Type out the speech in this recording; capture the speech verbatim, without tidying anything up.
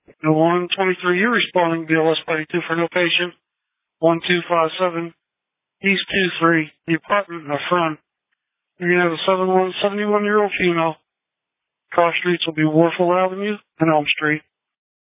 No one twenty-three, you're responding B L S two for no patient. one two five seven, East two three, the apartment in the front. You're going to have a seventy-one-year-old female. Cross streets will be Warfield Avenue and Elm Street.